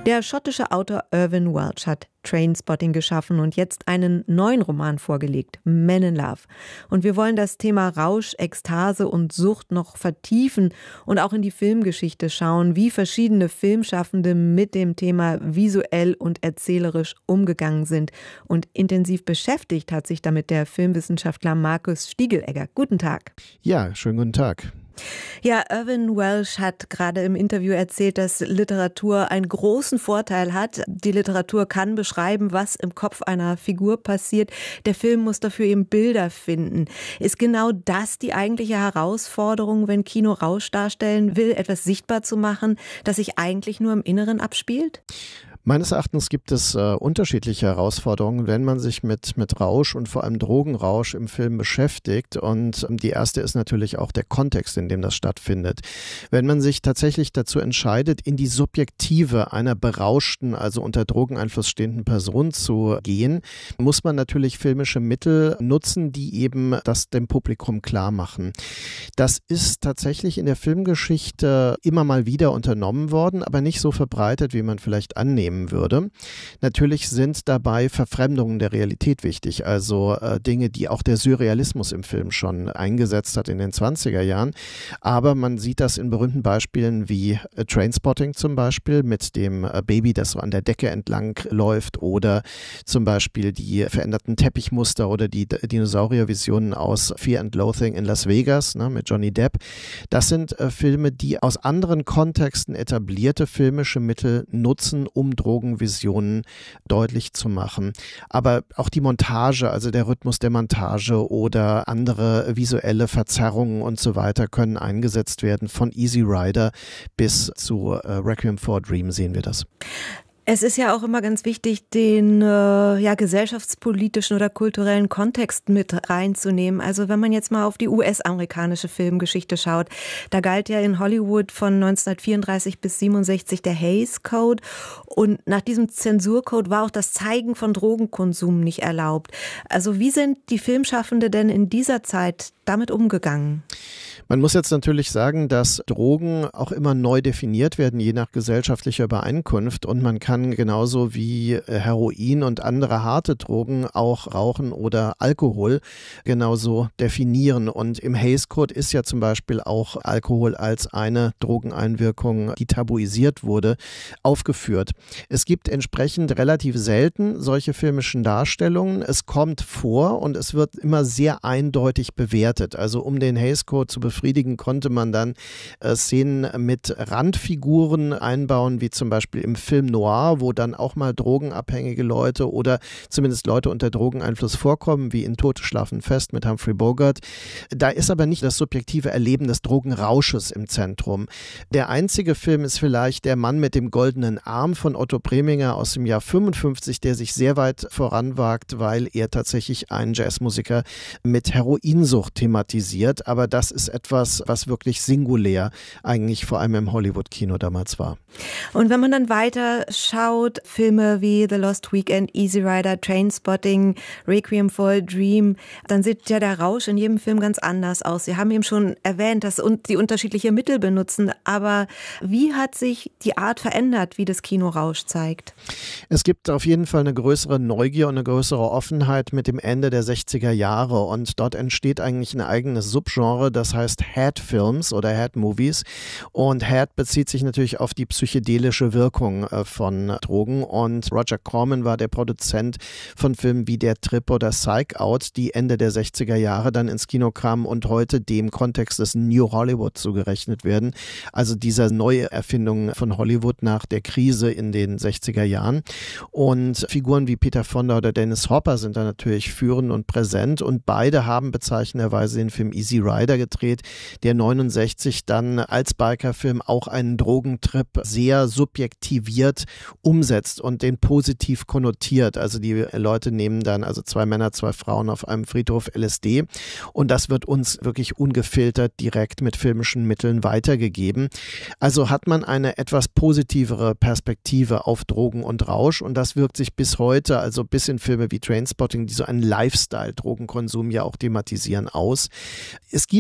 Der schottische Autor Irvine Welsh hat Trainspotting geschaffen und jetzt einen neuen Roman vorgelegt, Men in Love. Und wir wollen das Thema Rausch, Ekstase und Sucht noch vertiefen und auch in die Filmgeschichte schauen, wie verschiedene Filmschaffende mit dem Thema visuell und erzählerisch umgegangen sind. Und intensiv beschäftigt hat sich damit der Filmwissenschaftler Markus Stiegelegger. Guten Tag. Ja, schönen guten Tag. Ja, Irvine Welsh hat gerade im Interview erzählt, dass Literatur einen großen Vorteil hat. Die Literatur kann beschreiben, was im Kopf einer Figur passiert. Der Film muss dafür eben Bilder finden. Ist genau das die eigentliche Herausforderung, wenn Kino Rausch darstellen will, etwas sichtbar zu machen, das sich eigentlich nur im Inneren abspielt? Meines Erachtens gibt es unterschiedliche Herausforderungen, wenn man sich mit Rausch und vor allem Drogenrausch im Film beschäftigt. Und die erste ist natürlich auch der Kontext, in dem das stattfindet. Wenn man sich tatsächlich dazu entscheidet, in die Subjektive einer berauschten, also unter Drogeneinfluss stehenden Person zu gehen, muss man natürlich filmische Mittel nutzen, die eben das dem Publikum klar machen. Das ist tatsächlich in der Filmgeschichte immer mal wieder unternommen worden, aber nicht so verbreitet, wie man vielleicht annehmen würde. Natürlich sind dabei Verfremdungen der Realität wichtig, also Dinge, die auch der Surrealismus im Film schon eingesetzt hat in den 20er Jahren. Aber man sieht das in berühmten Beispielen wie Trainspotting zum Beispiel mit dem Baby, das so an der Decke entlang läuft, oder zum Beispiel die veränderten Teppichmuster oder die Dinosauriervisionen aus Fear and Loathing in Las Vegas, mit Johnny Depp. Das sind Filme, die aus anderen Kontexten etablierte filmische Mittel nutzen, um Drogenvisionen deutlich zu machen. Aber auch die Montage, also der Rhythmus der Montage oder andere visuelle Verzerrungen und so weiter können eingesetzt werden. Von Easy Rider bis zu Requiem for a Dream sehen wir das. Es ist ja auch immer ganz wichtig, den gesellschaftspolitischen oder kulturellen Kontext mit reinzunehmen. Also wenn man jetzt mal auf die US-amerikanische Filmgeschichte schaut, da galt ja in Hollywood von 1934 bis 1967 der Hays Code und nach diesem Zensurcode war auch das Zeigen von Drogenkonsum nicht erlaubt. Also wie sind die Filmschaffenden denn in dieser Zeit damit umgegangen? Man muss jetzt natürlich sagen, dass Drogen auch immer neu definiert werden, je nach gesellschaftlicher Übereinkunft, und man kann genauso wie Heroin und andere harte Drogen auch Rauchen oder Alkohol genauso definieren. Und im Hays Code ist ja zum Beispiel auch Alkohol als eine Drogeneinwirkung, die tabuisiert wurde, aufgeführt. Es gibt entsprechend relativ selten solche filmischen Darstellungen. Es kommt vor und es wird immer sehr eindeutig bewertet. Also um den Hays Code zu befriedigen, konnte man dann Szenen mit Randfiguren einbauen, wie zum Beispiel im Film Noir, wo dann auch mal drogenabhängige Leute oder zumindest Leute unter Drogeneinfluss vorkommen, wie in Tote schlafen fest mit Humphrey Bogart. Da ist aber nicht das subjektive Erleben des Drogenrausches im Zentrum. Der einzige Film ist vielleicht Der Mann mit dem goldenen Arm von Otto Preminger aus dem Jahr 55, der sich sehr weit voranwagt, weil er tatsächlich einen Jazzmusiker mit Heroinsucht thematisiert. Aber das ist etwas, was wirklich singulär eigentlich vor allem im Hollywood-Kino damals war. Und wenn man dann weiter schaut, Filme wie The Lost Weekend, Easy Rider, Trainspotting, Requiem for a Dream, dann sieht ja der Rausch in jedem Film ganz anders aus. Sie haben eben schon erwähnt, dass die unterschiedliche Mittel benutzen, aber wie hat sich die Art verändert, wie das Kino Rausch zeigt? Es gibt auf jeden Fall eine größere Neugier und eine größere Offenheit mit dem Ende der 60er Jahre, und dort entsteht eigentlich ein eigenes Subgenre, das heißt Head Films oder Head Movies, und Head bezieht sich natürlich auf die psychedelische Wirkung von Drogen, und Roger Corman war der Produzent von Filmen wie Der Trip oder Psych Out, die Ende der 60er Jahre dann ins Kino kamen und heute dem Kontext des New Hollywood zugerechnet werden, also dieser Neuerfindung von Hollywood nach der Krise in den 60er Jahren. Und Figuren wie Peter Fonda oder Dennis Hopper sind da natürlich führend und präsent, und beide haben bezeichnenderweise den Film Easy Rider gedreht, der 69 dann als Bikerfilm auch einen Drogentrip sehr subjektiviert umsetzt und den positiv konnotiert. Also die Leute nehmen dann, also 2 Männer, 2 Frauen auf einem Friedhof LSD, und das wird uns wirklich ungefiltert direkt mit filmischen Mitteln weitergegeben. Also hat man eine etwas positivere Perspektive auf Drogen und Rausch, und das wirkt sich bis heute, also bis in Filme wie Trainspotting, die so einen Lifestyle-Drogenkonsum ja auch thematisieren, aus. Es gibt aber auch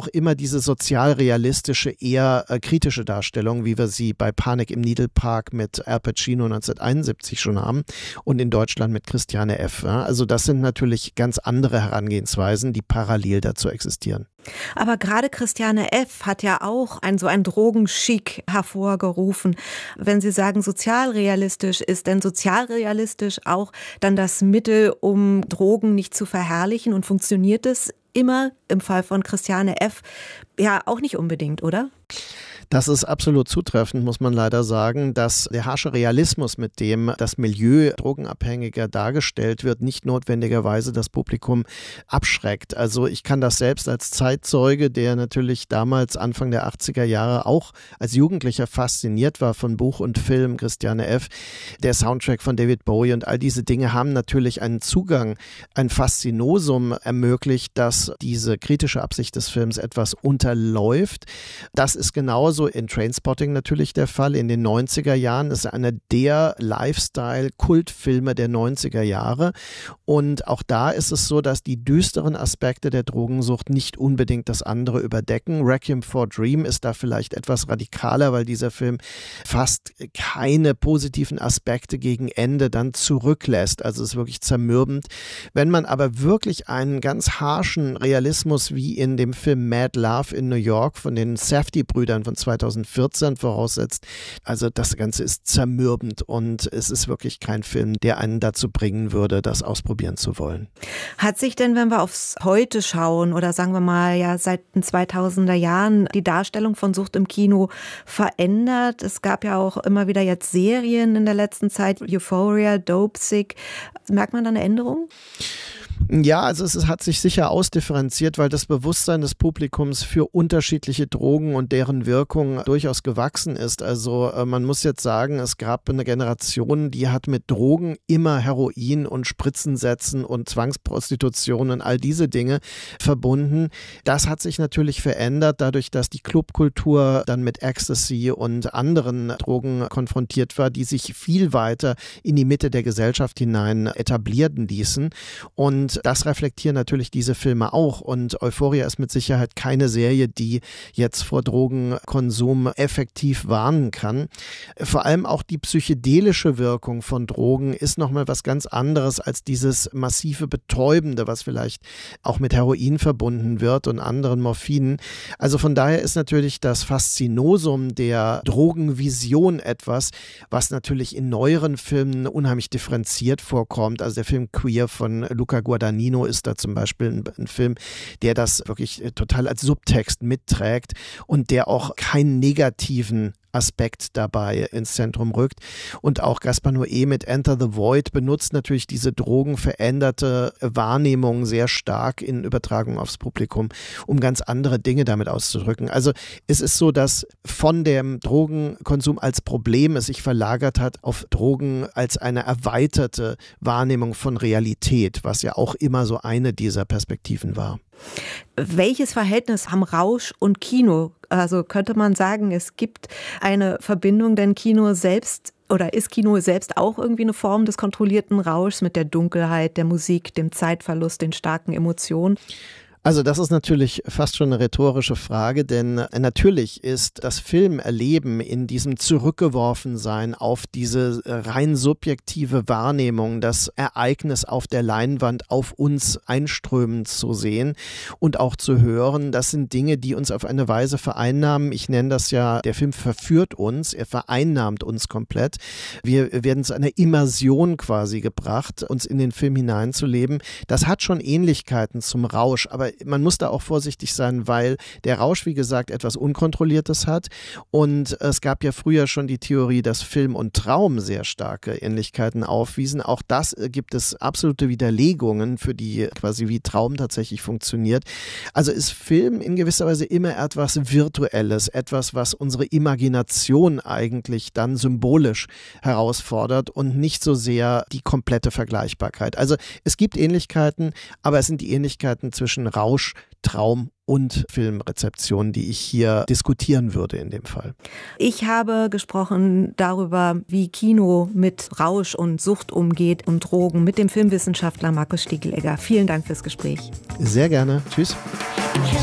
auch immer diese sozialrealistische, eher kritische Darstellung, wie wir sie bei Panik im Needle Park mit Al Pacino 1971 schon haben und in Deutschland mit Christiane F. Also das sind natürlich ganz andere Herangehensweisen, die parallel dazu existieren. Aber gerade Christiane F. hat ja auch so ein Drogenchic hervorgerufen. Wenn Sie sagen sozialrealistisch, ist denn sozialrealistisch auch dann das Mittel, um Drogen nicht zu verherrlichen, und funktioniert es immer im Fall von Christiane F. ja auch nicht unbedingt, oder? Das ist absolut zutreffend, muss man leider sagen, dass der harsche Realismus, mit dem das Milieu Drogenabhängiger dargestellt wird, nicht notwendigerweise das Publikum abschreckt. Also ich kann das selbst als Zeitzeuge, der natürlich damals Anfang der 80er Jahre auch als Jugendlicher fasziniert war von Buch und Film, Christiane F., der Soundtrack von David Bowie und all diese Dinge haben natürlich einen Zugang, ein Faszinosum ermöglicht, dass diese kritische Absicht des Films etwas unterläuft. Das ist genauso in Trainspotting natürlich der Fall. In den 90er Jahren ist einer der Lifestyle-Kultfilme der 90er Jahre. Und auch da ist es so, dass die düsteren Aspekte der Drogensucht nicht unbedingt das andere überdecken. Requiem for a Dream ist da vielleicht etwas radikaler, weil dieser Film fast keine positiven Aspekte gegen Ende dann zurücklässt. Also es ist wirklich zermürbend. Wenn man aber wirklich einen ganz harschen Realismus wie in dem Film Mad Love in New York von den Safdie-Brüdern von 2014 voraussetzt. Also das Ganze ist zermürbend und es ist wirklich kein Film, der einen dazu bringen würde, das ausprobieren zu wollen. Hat sich denn, wenn wir aufs Heute schauen oder sagen wir mal ja seit den 2000er Jahren, die Darstellung von Sucht im Kino verändert? Es gab ja auch immer wieder jetzt Serien in der letzten Zeit, Euphoria, Dopesick. Merkt man da eine Änderung? Ja, also es hat sich sicher ausdifferenziert, weil das Bewusstsein des Publikums für unterschiedliche Drogen und deren Wirkung durchaus gewachsen ist. Also man muss jetzt sagen, es gab eine Generation, die hat mit Drogen immer Heroin und Spritzensetzen und Zwangsprostitution und all diese Dinge verbunden. Das hat sich natürlich verändert, dadurch, dass die Clubkultur dann mit Ecstasy und anderen Drogen konfrontiert war, die sich viel weiter in die Mitte der Gesellschaft hinein etablierten ließen. Und das reflektieren natürlich diese Filme auch. Und Euphoria ist mit Sicherheit keine Serie, die jetzt vor Drogenkonsum effektiv warnen kann. Vor allem auch die psychedelische Wirkung von Drogen ist nochmal was ganz anderes als dieses massive Betäubende, was vielleicht auch mit Heroin verbunden wird und anderen Morphinen. Also von daher ist natürlich das Faszinosum der Drogenvision etwas, was natürlich in neueren Filmen unheimlich differenziert vorkommt. Also der Film Queer von Luca Guadagnino ist da zum Beispiel ein Film, der das wirklich total als Subtext mitträgt und der auch keinen negativen Aspekt dabei ins Zentrum rückt. Und auch Gaspar Noé mit Enter the Void benutzt natürlich diese drogenveränderte Wahrnehmung sehr stark in Übertragung aufs Publikum, um ganz andere Dinge damit auszudrücken. Also es ist so, dass von dem Drogenkonsum als Problem es sich verlagert hat auf Drogen als eine erweiterte Wahrnehmung von Realität, was ja auch immer so eine dieser Perspektiven war. Welches Verhältnis haben Rausch und Kino? Also könnte man sagen, es gibt eine Verbindung, denn Kino selbst oder ist Kino selbst auch irgendwie eine Form des kontrollierten Rauschs mit der Dunkelheit, der Musik, dem Zeitverlust, den starken Emotionen? Also das ist natürlich fast schon eine rhetorische Frage, denn natürlich ist das Filmerleben in diesem Zurückgeworfensein auf diese rein subjektive Wahrnehmung, das Ereignis auf der Leinwand auf uns einströmend zu sehen und auch zu hören, das sind Dinge, die uns auf eine Weise vereinnahmen. Ich nenne das ja, der Film verführt uns, er vereinnahmt uns komplett. Wir werden zu einer Immersion quasi gebracht, uns in den Film hineinzuleben. Das hat schon Ähnlichkeiten zum Rausch, aber man muss da auch vorsichtig sein, weil der Rausch, wie gesagt, etwas Unkontrolliertes hat und es gab ja früher schon die Theorie, dass Film und Traum sehr starke Ähnlichkeiten aufwiesen. Auch das gibt es absolute Widerlegungen, für die quasi wie Traum tatsächlich funktioniert. Also ist Film in gewisser Weise immer etwas Virtuelles, etwas, was unsere Imagination eigentlich dann symbolisch herausfordert und nicht so sehr die komplette Vergleichbarkeit. Also es gibt Ähnlichkeiten, aber es sind die Ähnlichkeiten zwischen Rausch, Traum und Filmrezeption, die ich hier diskutieren würde in dem Fall. Ich habe gesprochen darüber, wie Kino mit Rausch und Sucht umgeht und Drogen mit dem Filmwissenschaftler Markus Stiegelegger. Vielen Dank fürs Gespräch. Sehr gerne. Tschüss.